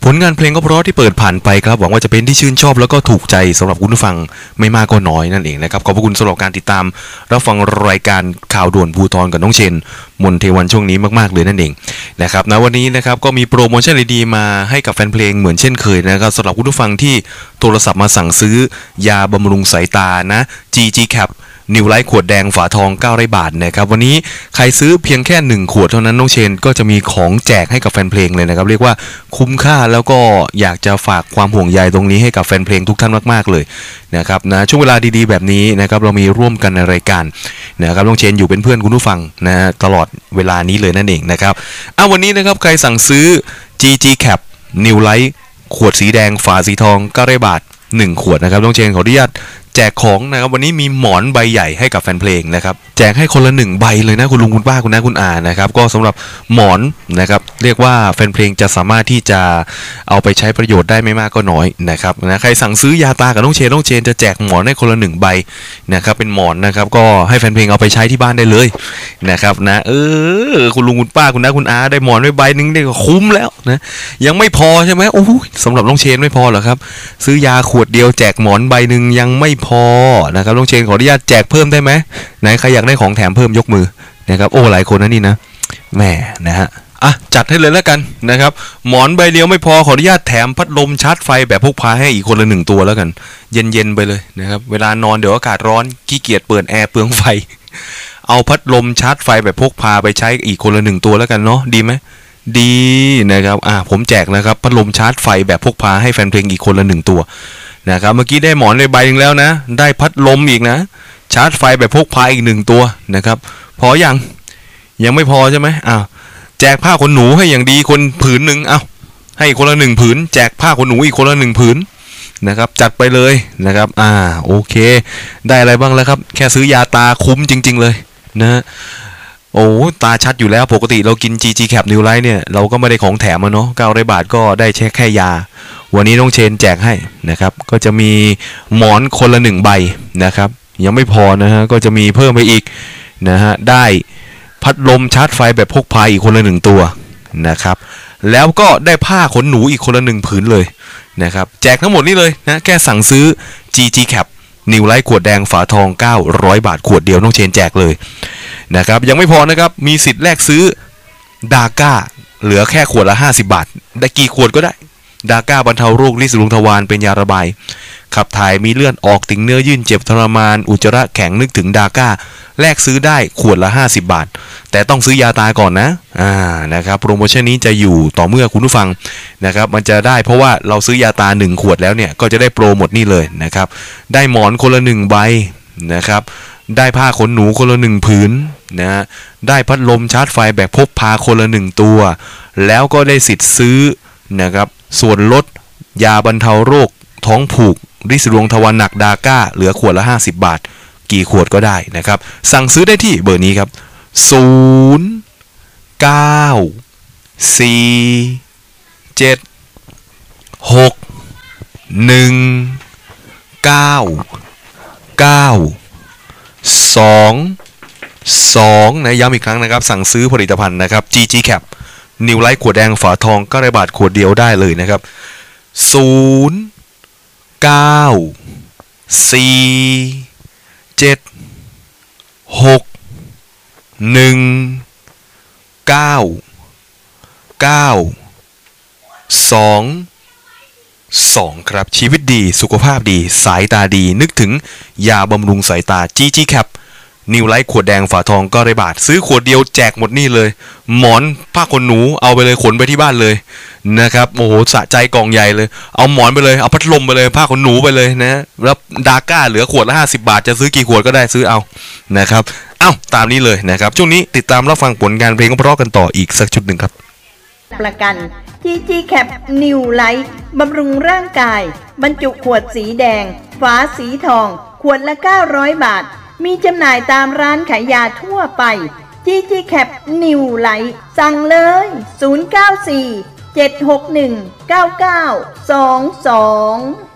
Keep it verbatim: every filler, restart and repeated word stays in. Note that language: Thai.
ผลงานเพลงก็เพราะที่เปิดผ่านไปครับหวังว่าจะเป็นที่ชื่นชอบแล้วก็ถูกใจสำหรับคุณผู้ฟังไม่มากก็น้อยนั่นเองนะครับขอบคุณสำหรับการติดตามรับฟังรายการข่าวด่วนภูธรกับน้องเชนมนเทวันช่วงนี้มากๆเลยนั่นเองนะครับณวันนี้นะครับก็มีโปรโมชั่นดีๆมาให้กับแฟนเพลงเหมือนเช่นเคยนะครับสำหรับคุณผู้ฟังที่โทรศัพท์มาสั่งซื้อยาบำรุงสายตานะ จี จี Capนิวไลท์ขวดแดงฝาทองเก้าร้อยบาทนะครับวันนี้ใครซื้อเพียงแค่หนึ่งขวดเท่านั้นน้องเชนก็จะมีของแจกให้กับแฟนเพลงเลยนะครับเรียกว่าคุ้มค่าแล้วก็อยากจะฝากความห่วงใยตรงนี้ให้กับแฟนเพลงทุกท่านมากๆเลยนะครับนะช่วงเวลาดีๆแบบนี้นะครับเรามีร่วมกันในรายการนะครับน้องเชนอยู่เป็นเพื่อนคุณผู้ฟังนะตลอดเวลานี้เลยนั่นเองนะครับอ้าววันนี้นะครับใครสั่งซื้อ จี จี Cap นิวไลท์ขวดสีแดงฝาสีทองเก้าร้อยบาทหนึ่งขวดนะครับน้องเชนขออนุญาตแจกของนะครับวันนี้มีหมอนใบใหญ่ให้กับแฟนเพลงนะครับแจกให้คนละหนึ่งใบเลยนะคุณลุงคุณป้าคุณน้าคุณอานะครับก็สำหรับหมอนนะครับเรียกว่าแฟนเพลงจะสามารถที่จะเอาไปใช้ประโยชน์ได้ไม่มากก็น้อยนะครับนะใครสั่งซื้อยาตากับน้องเชนน้องเชนจะแจกหมอนให้คนละหนึ่งใบนะครับเป็นหมอนนะครับก็ให้แฟนเพลงเอาไปใช้ที่บ้านได้เลยนะครับนะเออคุณลุงคุณป้าคุณน้าคุณอาได้หมอนไว้ใบนึงได้ก็คุ้มแล้วนะยังไม่พอใช่ไหมโอ้ยสำหรับน้องเชนไม่พอหรอครับซื้อยาขวดเดียวแจกหมอนใบหนึ่งยังไม่พอนะครับน้องเชนขออนุญาตแจกเพิ่มได้ไหมไหนใครอยากได้ของแถมเพิ่มยกมือนะครับโอ้หลายคนนะนี่นะแหมนะฮะอ่ะจัดให้เลยแล้วกันนะครับหมอนใบเดียวไม่พอขออนุญาตแถมพัดลมชาร์จไฟแบบพกพาให้อีกคนละหนึ่งตัวแล้วกันเย็นๆไปเลยนะครับเวลานอนเดี๋ยวอากาศร้อนขี้เกียจเปิดแอร์เปลืองไฟเอาพัดลมชาร์จไฟแบบพกพาไปใช้อีกคนละหนึ่งตัวแล้วกันเนาะดีไหมดีนะครับอ่ะผมแจกนะครับพัดลมชาร์จไฟแบบพกพาให้แฟนเพลงอีกคนละหนึ่งตัวนะครับเมื่อกี้ได้หมอนในใบนึงแล้วนะได้พัดลมอีกนะชาร์จไฟแบบพกพาอีกหนึ่งตัวนะครับพอยังยังไม่พอใช่ไหมอ้าวแจกผ้าขนหนูให้อย่างดีคนผืนหนึ่งอ้าวให้คนละหนึ่งผืนแจกผ้าขนหนูอีกคนละหนึ่งผืนนะครับจัดไปเลยนะครับอ่าโอเคได้อะไรบ้างแล้วครับแค่ซื้อยาตาคุ้มจริงๆเลยนะโอ้ตาชัดอยู่แล้วปกติเรากิน จี จี Cap New Light เนี่ยเราก็ไม่ได้ของแถมมาเนาะเก้าร้อยบาทก็ได้แค่แค่ยาวันนี้น้องเชนแจกให้นะครับก็จะมีหมอนคนละหนึ่งใบนะครับยังไม่พอนะฮะก็จะมีเพิ่มไปอีกนะฮะได้พัดลมชาร์จไฟแบบพกพาอีกคนละหนึ่งตัวนะครับแล้วก็ได้ผ้าขนหนูอีกคนละหนึ่งผืนเลยนะครับแจกทั้งหมดนี้เลยนะแค่สั่งซื้อ จี จี Cap New Light ขวดแดงฝาทองเก้าร้อยบาทขวดเดียวน้องเชนแจกเลยนะครับยังไม่พอนะครับมีสิทธิ์แลกซื้อดาก้าเหลือแค่ขวดละห้าสิบบาทได้กี่ขวดก็ได้ดาก้าบรรเทาโรคลิ้นลุงทวารเป็นยาระบายขับถ่ายมีเลือดออกติ่งเนื้อยื่นเจ็บทรมานอุจจาระแข็งนึกถึงดาก้าแลกซื้อได้ขวดละห้าสิบบาทแต่ต้องซื้อยาตาก่อนนะอ่านะครับโปรโมชั่นนี้จะอยู่ต่อเมื่อคุณผู้ฟังนะครับมันจะได้เพราะว่าเราซื้อยาตาหนึ่งขวดแล้วเนี่ยก็จะได้โปรหมดนี่เลยนะครับได้หมอนคนละหนึ่งใบนะครับได้ผ้าขนหนูคนละหนึ่งผืนนะได้พัดลมชาร์จไฟแบบพกพาคนละหนึ่งตัวแล้วก็ได้สิทธิ์ซื้อนะครับส่วนลดยาบรรเทาโรคท้องผูกริดรวงทวารหนักดาก้าเหลือขวดละห้าสิบบาทกี่ขวดก็ได้นะครับสั่งซื้อได้ที่เบอร์นี้ครับศูนย์ เก้า สี่ เจ็ด หก หนึ่ง เก้า เก้า สอง สองนะย้ำอีกครั้งนะครับสั่งซื้อผลิตภัณฑ์นะครับ จี จี Cap New Light ขวดแดงฝาทองเก้าร้อยบาทขวดเดียวได้เลยนะครับศูนย์ เก้า สี่ เจ็ด หก หนึ่ง เก้า เก้า สอง สองครับชีวิตดีสุขภาพดีสายตาดีนึกถึงยาบำรุงสายตา จี จี Capนิวไลท์ขวดแดงฝาทองก็ได้บาทซื้อขวดเดียวแจกหมดนี่เลยหมอนผ้าขนหนูเอาไปเลยขนไปที่บ้านเลยนะครับโอ้โหสะใจกล่องใหญ่เลยเอาหมอนไปเลยเอาพัดลมไปเลยผ้าขนหนูไปเลยนะแล้วดาก้าเหลือขวดละห้าสิบบาทจะซื้อกี่ขวดก็ได้ซื้อเอานะครับเอ้าตามนี้เลยนะครับช่วงนี้ติดตามรับฟังผลงานเพลงเพราะกันต่ออีกสักชุดหนึ่งครับประกัน จี จี Cap New Light บำรุงร่างกายบรรจุขวดสีแดงฝาสีทองขวดละเก้าร้อยบาทมีจำหน่ายตามร้านขายยาทั่วไป จี จี Cap New Light สั่งเลยศูนย์ เก้า สี่ เจ็ด หก หนึ่ง เก้า เก้า สอง สอง